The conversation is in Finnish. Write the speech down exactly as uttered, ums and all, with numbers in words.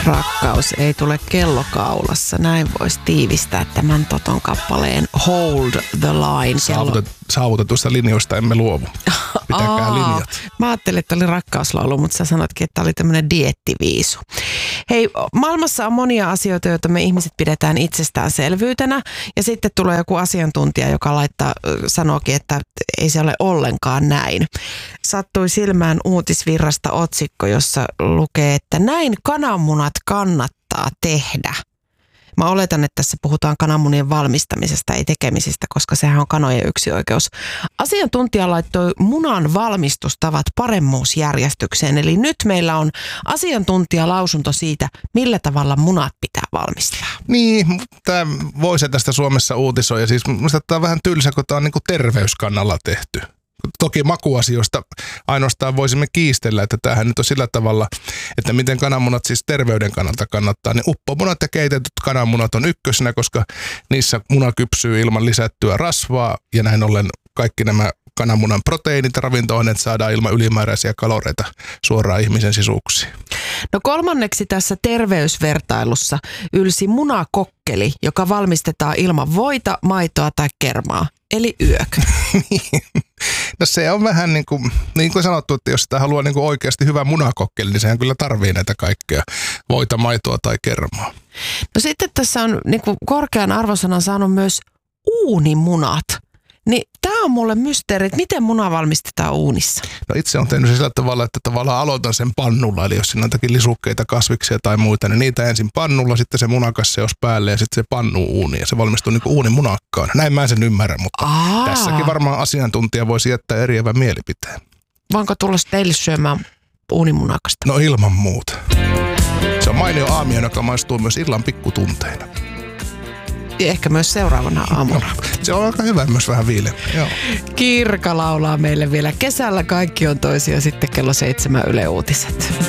Rakkaus ei tule kellokaulassa. Näin voisi tiivistää tämän Toton kappaleen Hold the Line. Saavutet, saavutetuista linjoista emme luovu. Pitäkää Aa, linjat. Mä ajattelin, että oli rakkauslaulu, mutta sä sanoitkin, että oli tämmöinen dieettiviisu. Hei, maailmassa on monia asioita, joita me ihmiset pidetään itsestäänselvyytenä. Ja sitten tulee joku asiantuntija, joka laittaa, sanookin, että ei se ole ollenkaan näin. Sattui silmään uutisvirrasta otsikko, jossa lukee, että näin kananmunat kannattaa tehdä. Mä oletan, että tässä puhutaan kananmunien valmistamisesta, ei tekemisistä, koska sehän on kanojen yksioikeus. Asiantuntija laittoi munan valmistustavat paremmuusjärjestykseen. Eli nyt meillä on asiantuntijalausunto siitä, millä tavalla munat pitää valmistaa. Niin, tämä voisi tästä Suomessa uutisoida. Siis minusta tämä on vähän tylsä, kun tämä on niin kuin terveyskannalla tehty. Toki makuasioista ainoastaan voisimme kiistellä, että tämähän nyt on sillä tavalla, että miten kananmunat siis terveyden kannalta kannattaa. Niin uppomunat ja keitetyt kananmunat on ykkösenä, koska niissä muna kypsyy ilman lisättyä rasvaa ja näin ollen kaikki nämä kananmunan proteiinit ja ravinto-aineet saadaan ilman ylimääräisiä kaloreita suoraan ihmisen sisuksiin. No kolmanneksi tässä terveysvertailussa ylsi munakokkeli, joka valmistetaan ilman voita, maitoa tai kermaa, eli yök. No se on vähän niin kuin, niin kuin sanottu, että jos sitä haluaa niin kuin oikeasti hyvä munakokkeli, niin sehän kyllä tarvii näitä kaikkea voita, maitoa tai kermaa. No sitten tässä on niin kuin korkean arvosanan saanut myös uunimunat. Niin tämä on mulle mysteeri, että miten muna valmistetaan uunissa? No itse on tehnyt sillä tavalla, että tavallaan aloitan sen pannulla, eli jos siinä on jotakin lisukkeita, kasviksia tai muita, niin niitä ensin pannulla, sitten se munakasseus päälle ja sitten se pannuu uuniin ja se valmistuu niin kuin uunimunakkaan. Näin mä sen ymmärrän, mutta Aa. tässäkin varmaan asiantuntija voisi jättää eriävän mielipiteen. Voinko tulla teille syömään uunimunakasta? No ilman muuta. Se on mainio aamio, joka maistuu myös illan pikkutunteina. Ehkä myös seuraavana aamuna. No, se on aika hyvä, myös vähän viileämpää. Joo. Kirka laulaa meille vielä kesällä. Kaikki on toisia sitten kello seitsemän Yle Uutiset.